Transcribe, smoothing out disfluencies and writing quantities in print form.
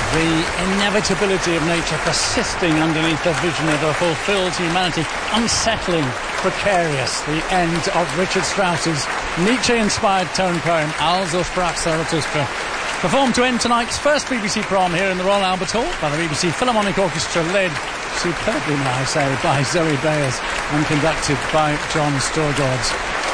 The inevitability of nature persisting underneath the vision of a fulfilled humanity. Unsettling, precarious. The end of Richard Strauss's Nietzsche-inspired tone poem, Also sprach Zarathustra. Performed to end tonight's first BBC prom here in the Royal Albert Hall by the BBC Philharmonic Orchestra, led superbly, may I say, by Zoe Bayers and conducted by John Storgårds.